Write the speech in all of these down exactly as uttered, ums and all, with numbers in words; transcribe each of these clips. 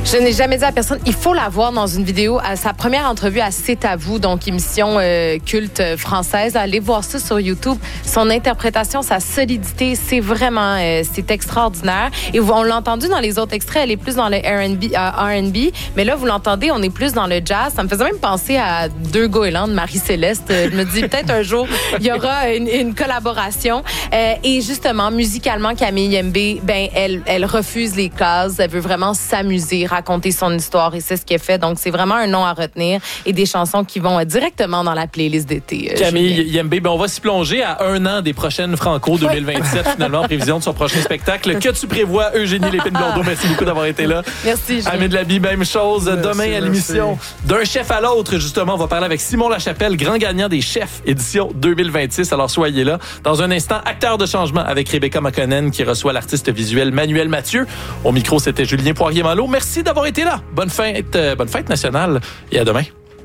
Je n'ai jamais dit à personne. Il faut la voir dans une vidéo. À sa première entrevue à C'est à vous, donc émission euh, culte française. Allez voir ça sur YouTube. Son interprétation, sa solidité, c'est vraiment, euh, c'est extraordinaire. Et on l'a entendu dans les autres extraits. Elle est plus dans le R and B, euh, R and B. Mais là, vous l'entendez, on est plus dans le jazz. Ça me faisait même penser à deux goélands de Marie-Céleste. Je me dis peut-être un jour il y aura une, une collaboration. Euh, et justement, musicalement, Camille Yembe, ben elle, elle refuse les cases. Elle veut vraiment s'amuser, raconter son histoire et c'est ce qu'elle fait. Donc, c'est vraiment un nom à retenir et des chansons qui vont directement dans la playlist d'été. Euh, Camille Yembe, ben on va s'y plonger à un an des prochaines Franco deux mille vingt-sept, oui. Finalement, en prévision de son prochain spectacle. Que tu prévois, Eugénie Lépine-Blondeau? Merci beaucoup d'avoir été là. Merci. Amé de Laby, même chose. Merci, demain à l'émission. D'un chef à l'autre, justement, on va parler avec Simon Lachapelle, grand gagnant des chefs, édition deux mille vingt-six. Alors, soyez là. Dans un instant, acteur de changement avec Rebecca Makonnen qui reçoit l'artiste visuel Manuel Mathieu. Au micro, c'était Julien Poirier-Malo. Merci d'avoir été là. Bonne fête, euh, bonne fête nationale et à demain.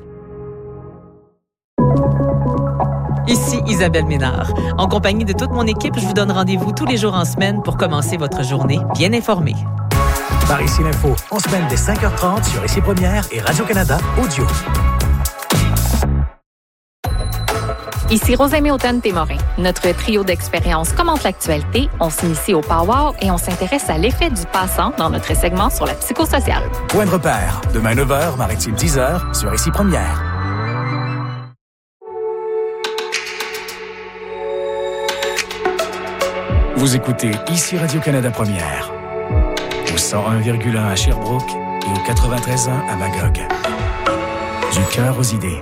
Ici Isabelle Ménard. En compagnie de toute mon équipe, je vous donne rendez-vous tous les jours en semaine pour commencer votre journée bien informée. Par ici l'info, en semaine dès cinq heures trente sur Ici Première et Radio-Canada Audio. Ici Rosemée Automne-Témorin. Notre trio d'expériences commente l'actualité. On s'initie au Power et on s'intéresse à l'effet du passant dans notre segment sur la psychosociale. Point de repère, demain neuf heures, Maritime dix heures, sur Ici Première. Vous écoutez Ici Radio-Canada Première. Au cent un virgule un à Sherbrooke et au quatre-vingt-treize point un à Magog. Du cœur aux idées.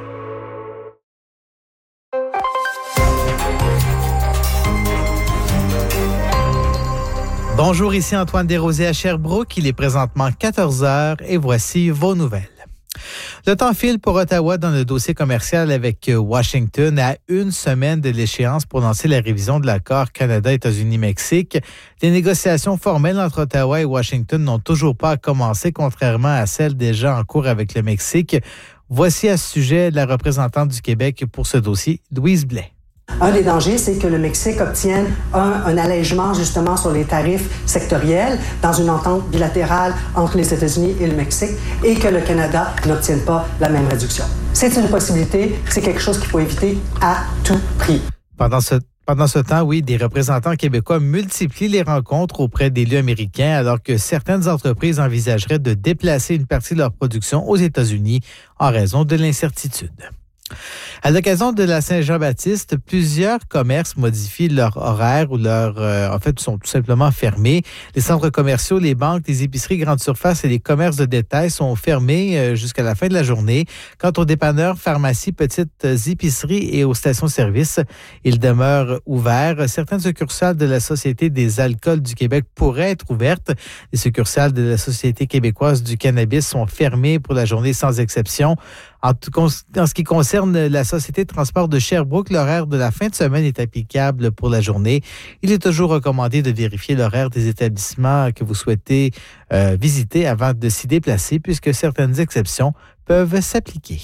Bonjour, ici Antoine Desrosiers à Sherbrooke. Il est présentement quatorze heures et voici vos nouvelles. Le temps file pour Ottawa dans le dossier commercial avec Washington à une semaine de l'échéance pour lancer la révision de l'accord Canada-États-Unis-Mexique. Les négociations formelles entre Ottawa et Washington n'ont toujours pas commencé, contrairement à celles déjà en cours avec le Mexique. Voici à ce sujet la représentante du Québec pour ce dossier, Louise Blais. Un des dangers, c'est que le Mexique obtienne un, un allègement justement sur les tarifs sectoriels dans une entente bilatérale entre les États-Unis et le Mexique et que le Canada n'obtienne pas la même réduction. C'est une possibilité, c'est quelque chose qu'il faut éviter à tout prix. Pendant ce Pendant ce temps, oui, des représentants québécois multiplient les rencontres auprès d'élus américains alors que certaines entreprises envisageraient de déplacer une partie de leur production aux États-Unis en raison de l'incertitude. À l'occasion de la Saint-Jean-Baptiste, plusieurs commerces modifient leur horaire ou leur, euh, en fait, sont tout simplement fermés. Les centres commerciaux, les banques, les épiceries grandes surfaces et les commerces de détail sont fermés euh, jusqu'à la fin de la journée. Quant aux dépanneurs, pharmacies, petites épiceries et aux stations-service, ils demeurent ouverts. Certaines succursales de la Société des alcools du Québec pourraient être ouvertes. Les succursales de la Société québécoise du cannabis sont fermées pour la journée sans exception. En, tout, en ce qui concerne la Société de transport de Sherbrooke, l'horaire de la fin de semaine est applicable pour la journée. Il est toujours recommandé de vérifier l'horaire des établissements que vous souhaitez euh, visiter avant de s'y déplacer, puisque certaines exceptions peuvent s'appliquer.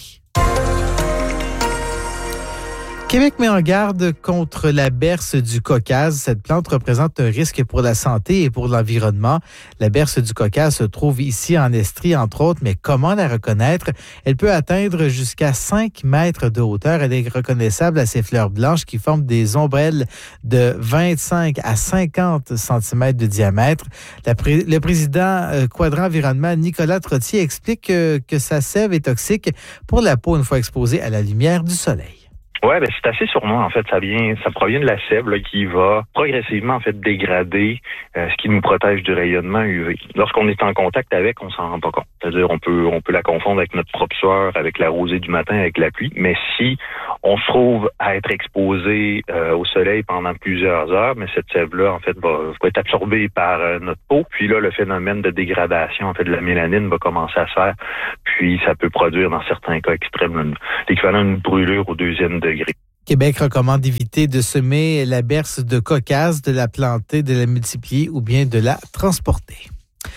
Québec met en garde contre la berce du Caucase. Cette plante représente un risque pour la santé et pour l'environnement. La berce du Caucase se trouve ici en Estrie, entre autres, mais comment la reconnaître? Elle peut atteindre jusqu'à cinq mètres de hauteur. Elle est reconnaissable à ses fleurs blanches qui forment des ombrelles de vingt-cinq à cinquante centimètres de diamètre. La pré- le président euh, Quadrant Environnement, Nicolas Trottier, explique euh, que sa sève est toxique pour la peau une fois exposée à la lumière du soleil. Ouais, ben c'est assez sournois en fait. Ça vient, ça provient de la sève là, qui va progressivement en fait dégrader euh, ce qui nous protège du rayonnement U V. Lorsqu'on est en contact avec, on s'en rend pas compte. C'est-à-dire, on peut, on peut la confondre avec notre propre sueur, avec la rosée du matin, avec la pluie. Mais si on se trouve à être exposé euh, au soleil pendant plusieurs heures, mais cette sève-là en fait va, va être absorbée par euh, notre peau. Puis là, le phénomène de dégradation en fait de la mélanine va commencer à se faire. Puis ça peut produire dans certains cas extrêmes l'équivalent d'une brûlure au deuxième degré. Québec recommande d'éviter de semer la berce de Caucase, de la planter, de la multiplier ou bien de la transporter.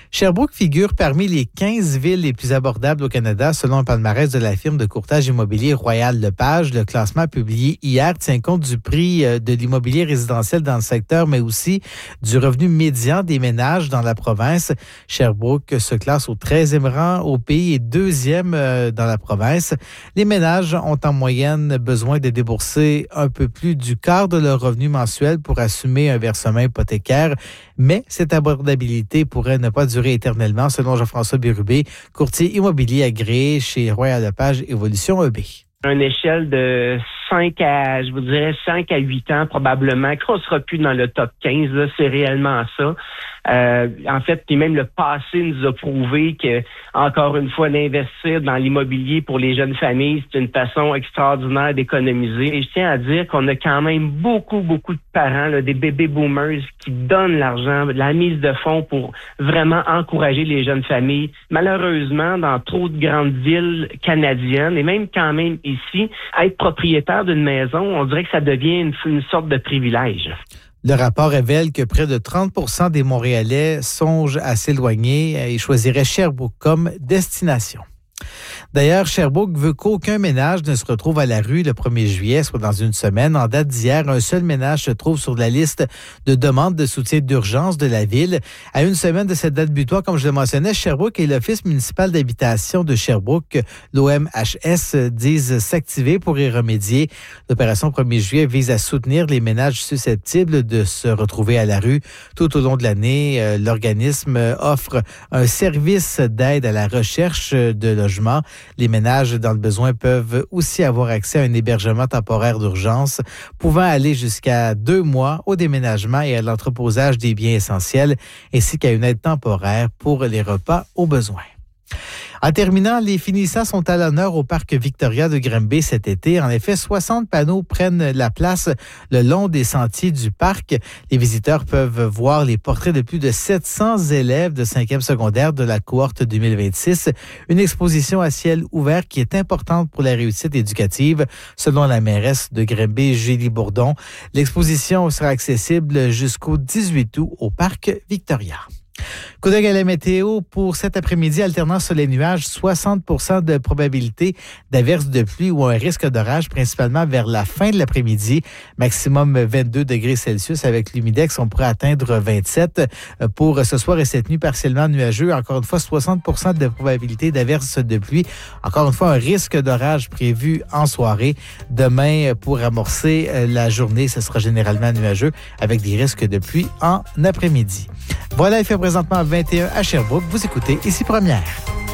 Sherbrooke figure parmi les quinze villes les plus abordables au Canada selon un palmarès de la firme de courtage immobilier Royal Lepage. Le classement publié hier tient compte du prix de l'immobilier résidentiel dans le secteur, mais aussi du revenu médian des ménages dans la province. Sherbrooke se classe au treizième rang au pays et deuxième dans la province. Les ménages ont en moyenne besoin de débourser un peu plus du quart de leur revenu mensuel pour assumer un versement hypothécaire, mais cette abordabilité pourrait ne pas durer éternellement, selon Jean-François Bérubé, courtier immobilier agréé chez Royal Lepage Évolution E B. Une échelle de cinq à, je vous dirais, cinq à huit ans, probablement, qu'on sera plus dans le top quinze, là, c'est réellement ça. Euh, en fait, puis même le passé nous a prouvé que, encore une fois, d'investir dans l'immobilier pour les jeunes familles, c'est une façon extraordinaire d'économiser. Et je tiens à dire qu'on a quand même beaucoup, beaucoup de parents, là, des baby boomers qui donnent l'argent, la mise de fonds pour vraiment encourager les jeunes familles. Malheureusement, dans trop de grandes villes canadiennes, et même quand même ici, être propriétaire d'une maison, on dirait que ça devient une, une sorte de privilège. Le rapport révèle que près de trente pour cent des Montréalais songent à s'éloigner et choisiraient Sherbrooke comme destination. D'ailleurs, Sherbrooke veut qu'aucun ménage ne se retrouve à la rue le premier juillet, soit dans une semaine. En date d'hier, un seul ménage se trouve sur la liste de demandes de soutien d'urgence de la ville. À une semaine de cette date butoir, comme je le mentionnais, Sherbrooke et l'Office municipal d'habitation de Sherbrooke, l'O M H S, disent s'activer pour y remédier. L'opération premier juillet vise à soutenir les ménages susceptibles de se retrouver à la rue. Tout au long de l'année, l'organisme offre un service d'aide à la recherche de logements. Les ménages dans le besoin peuvent aussi avoir accès à un hébergement temporaire d'urgence, pouvant aller jusqu'à deux mois au déménagement et à l'entreposage des biens essentiels, ainsi qu'à une aide temporaire pour les repas au besoin. En terminant, les finissants sont à l'honneur au parc Victoria de Granby cet été. En effet, soixante panneaux prennent la place le long des sentiers du parc. Les visiteurs peuvent voir les portraits de plus de sept cents élèves de cinquième secondaire de la cohorte deux mille vingt-six. Une exposition à ciel ouvert qui est importante pour la réussite éducative, selon la mairesse de Granby, Julie Bourdon. L'exposition sera accessible jusqu'au dix-huit août au parc Victoria. Coup d'œil à la météo pour cet après-midi, alternant sur les nuages, soixante pour cent de probabilité d'averses de pluie ou un risque d'orage, principalement vers la fin de l'après-midi. Maximum vingt-deux degrés Celsius avec l'humidex, on pourrait atteindre vingt-sept. Pour ce soir et cette nuit, partiellement nuageux. Encore une fois, soixante pour cent de probabilité d'averses de pluie. Encore une fois, un risque d'orage prévu en soirée. Demain, pour amorcer la journée, ce sera généralement nuageux avec des risques de pluie en après-midi. Voilà, il fait présentement vingt et un à Sherbrooke. Vous écoutez Ici Première.